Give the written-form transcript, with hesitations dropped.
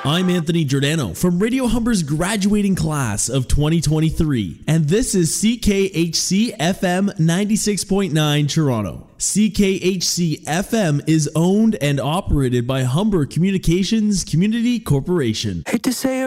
I'm Anthony Giordano from Radio Humber's graduating class of 2023, and this is CKHC FM 96.9 Toronto. CKHC FM is owned and operated by Humber Communications Community Corporation. Hate to say